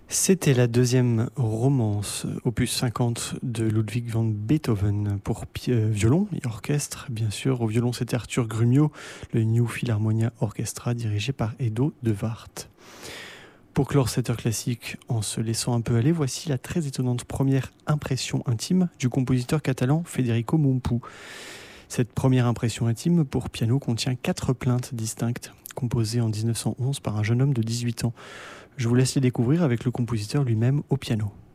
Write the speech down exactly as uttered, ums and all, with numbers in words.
C'était la deuxième romance, opus cinquante de Ludwig van Beethoven pour pi- euh, violon et orchestre. Bien sûr, au violon c'était Arthur Grumio, le New Philharmonia Orchestra dirigé par Edo de Wart. Pour clore cette heure classique, en se laissant un peu aller, voici la très étonnante première impression intime du compositeur catalan Federico Mompou. Cette première impression intime pour piano contient quatre plaintes distinctes, composées en dix-neuf cent onze par un jeune homme de dix-huit ans. Je vous laisse les découvrir avec le compositeur lui-même au piano.